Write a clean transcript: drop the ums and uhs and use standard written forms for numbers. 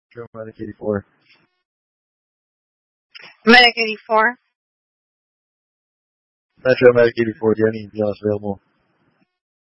Metro Medic 84. Medic 84. Metro Medic 84, do you have anything else available?